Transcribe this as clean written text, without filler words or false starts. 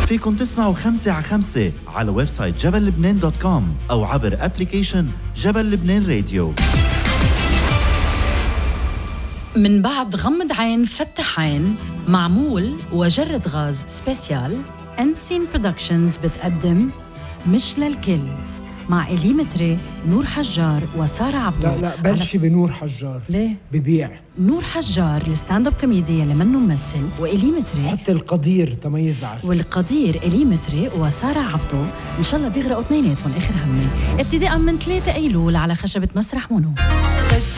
فيكن تسمعوا 5 على 5 على ويب سايت جبللبنان.com أو عبر أبليكيشن جبل لبنان راديو. من بعد غمض عين فتح عين، معمول وجرد غاز سبيسيال، أنسين برودكشنز بتقدم مش للكل مع إليمتري، نور حجار وسارة عبدو. لا بلشي بنور حجار. ليه؟ ببيع نور حجار الستاند اب كوميدي اللي منه ممثل، وإليمتري حط القدير تميزعل، والقدير إليمتري وسارة عبدو. إن شاء الله بيغرقوا اثنيناتهم آخر همي ابتداء من 3 أيلول على خشبة مسرح مونو.